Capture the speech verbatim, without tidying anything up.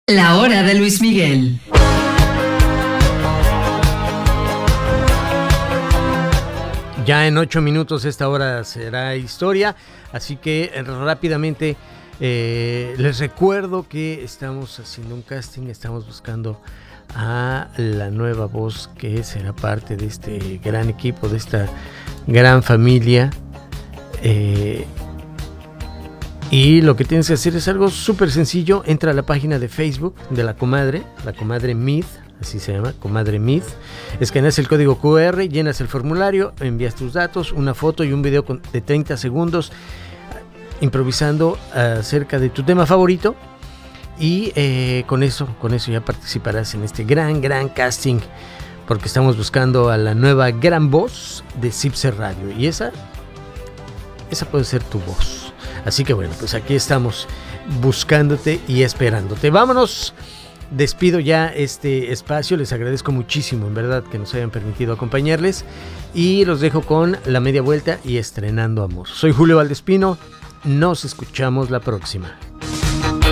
La hora de Luis Miguel. Ya en ocho minutos esta hora será historia, así que rápidamente eh, les recuerdo que estamos haciendo un casting, estamos buscando a la nueva voz que será parte de este gran equipo, de esta gran familia. Eh, y lo que tienes que hacer es algo súper sencillo. Entra a la página de Facebook de la comadre, la comadre Myth, así se llama, comadre Myth. Escaneas el código cu erre, llenas el formulario, envías tus datos, una foto y un video de treinta segundos improvisando acerca de tu tema favorito. Y eh, con eso, con eso ya participarás en este gran, gran casting, porque estamos buscando a la nueva gran voz de Cipse Radio. Y esa, esa puede ser tu voz. Así que bueno, pues aquí estamos buscándote y esperándote. Vámonos. Despido ya este espacio, les agradezco muchísimo en verdad que nos hayan permitido acompañarles y los dejo con La Media Vuelta y Estrenando Amor. Soy Julio Valdespino, nos escuchamos la próxima.